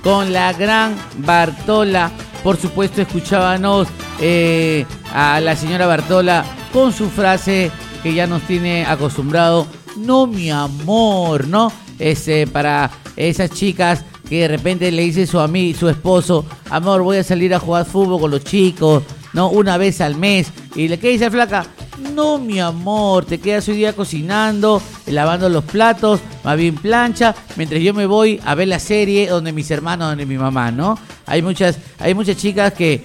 con la gran Bartola. Por supuesto, escuchábamos a la señora Bartola con su frase que ya nos tiene acostumbrado: no, mi amor, ¿no? Para esas chicas que de repente le dice su esposo: amor, voy a salir a jugar fútbol con los chicos, ¿no? Una vez al mes. ¿Y le qué dice la flaca? No, mi amor, te quedas hoy día cocinando, lavando los platos, más bien plancha, mientras yo me voy a ver la serie donde mis hermanos, donde mi mamá, ¿no? Hay muchas chicas que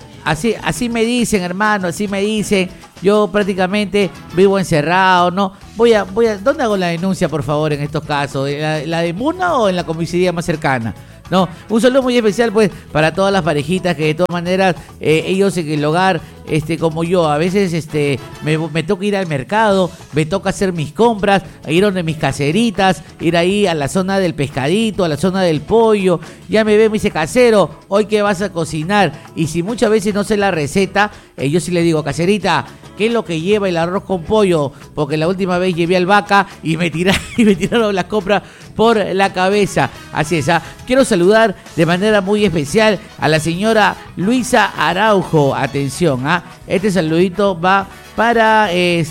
así me dicen, hermano, así me dicen. Yo prácticamente vivo encerrado, ¿no? ¿Dónde hago la denuncia, por favor, en estos casos? ¿La de Muna o en la comisaría más cercana? No, un saludo muy especial pues para todas las parejitas que de todas maneras ellos en el hogar, como yo, a veces me toca ir al mercado, me toca hacer mis compras, ir donde mis caseritas, ir ahí a la zona del pescadito, a la zona del pollo. Ya me ve, me dice: casero, ¿hoy qué vas a cocinar? Y si muchas veces no sé la receta, yo sí le digo: caserita, ¿qué es lo que lleva el arroz con pollo? Porque la última vez llevé al vaca y me tiraron las compras por la cabeza. Así es, quiero saludar de manera muy especial a la señora Luisa Araujo. Atención, este saludito va para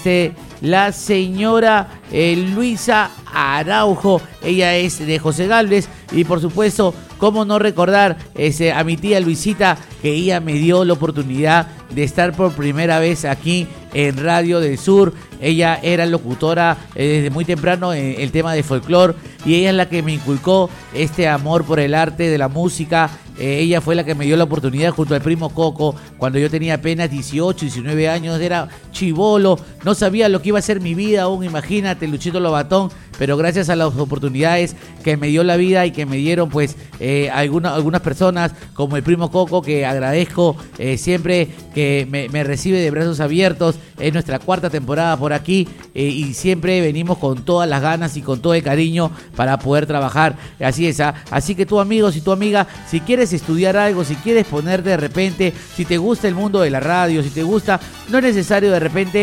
la señora Luisa Araujo. Ella es de José Gálvez. Y por supuesto, cómo no recordar a mi tía Luisita, que ella me dio la oportunidad de estar por primera vez aquí en Radio del Sur. Ella era locutora desde muy temprano en el tema de folclore, y ella es la que me inculcó este amor por el arte de la música. Ella fue la que me dio la oportunidad junto al primo Coco, cuando yo tenía apenas 18, 19 años, era chibolo, no sabía lo que iba a ser mi vida aún, imagínate, Luchito Lobatón. Pero gracias a las oportunidades que me dio la vida y que me dieron pues algunas personas como el primo Coco, que agradezco siempre que me recibe de brazos abiertos. Es nuestra cuarta temporada por aquí y siempre venimos con todas las ganas y con todo el cariño para poder trabajar. Así es, así que tú, amigo, si tu amiga, si quieres estudiar algo, si quieres ponerte de repente, si te gusta el mundo de la radio, si te gusta, no es necesario de repente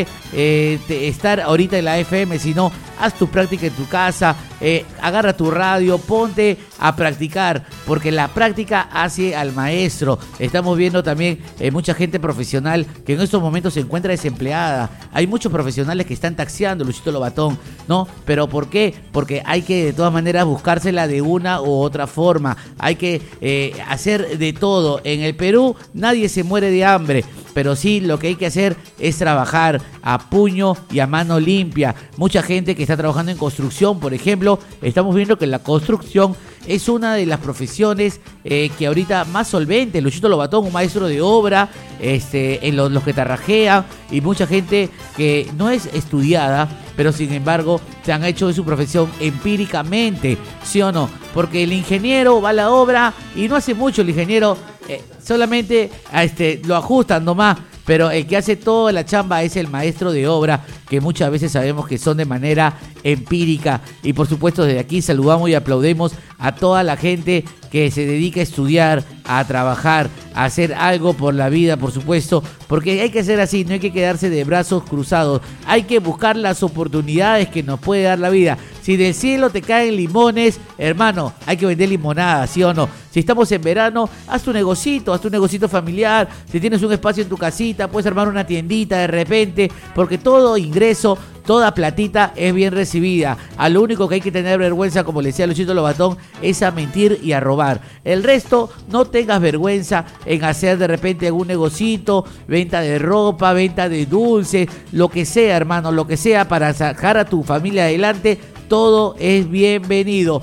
estar ahorita en la FM, sino haz tu práctica en tu casa, agarra tu radio, ponte a practicar, porque la práctica hace al maestro. Estamos viendo también mucha gente profesional que en estos momentos se encuentra desempleada. Hay muchos profesionales que están taxiando, Luchito Lobatón, ¿no? ¿Pero por qué? Porque hay que de todas maneras buscársela de una u otra forma. Hay que hacer de todo. En el Perú nadie se muere de hambre, pero sí lo que hay que hacer es trabajar a puño y a mano limpia. Mucha gente que está trabajando en construcción, por ejemplo, estamos viendo que la construcción es una de las profesiones que ahorita más solvente. Luchito Lobatón, un maestro de obra, en los que tarrajean, y mucha gente que no es estudiada, pero sin embargo se han hecho de su profesión empíricamente, ¿sí o no? Porque el ingeniero va a la obra y no hace mucho el ingeniero, solamente lo ajustan nomás. Pero el que hace toda la chamba es el maestro de obra, que muchas veces sabemos que son de manera empírica. Y por supuesto desde aquí saludamos y aplaudimos a toda la gente que se dedica a estudiar, a trabajar, a hacer algo por la vida, por supuesto, porque hay que ser así, no hay que quedarse de brazos cruzados, hay que buscar las oportunidades que nos puede dar la vida. Si del cielo te caen limones, hermano, hay que vender limonada, ¿sí o no? Si estamos en verano, haz tu negocito familiar. Si tienes un espacio en tu casita, puedes armar una tiendita de repente, porque todo ingreso, toda platita es bien recibida. A lo único que hay que tener vergüenza, como le decía Luchito Lobatón, es a mentir y a robar. El resto, no tengas vergüenza en hacer de repente algún negocito, venta de ropa, venta de dulces, lo que sea, hermano, lo que sea para sacar a tu familia adelante. Todo es bienvenido.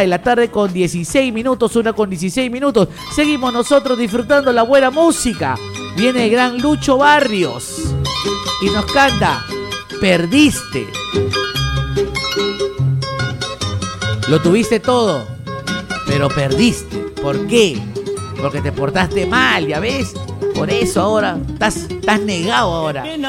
1:16 PM. Seguimos nosotros disfrutando la buena música. Viene el gran Lucho Barrios y nos canta Perdiste. Lo tuviste todo, pero perdiste. ¿Por qué? Porque te portaste mal, ¿ya ves? Por eso ahora estás negado ahora.